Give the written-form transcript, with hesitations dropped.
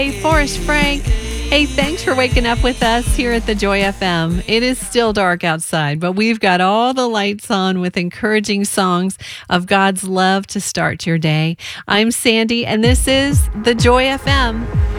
Hey, Forrest Frank. Hey, thanks for waking up with us here at the Joy FM. It is still dark outside, but we've got all the lights on with encouraging songs of God's love to start your day. I'm Sandy, and this is the Joy FM.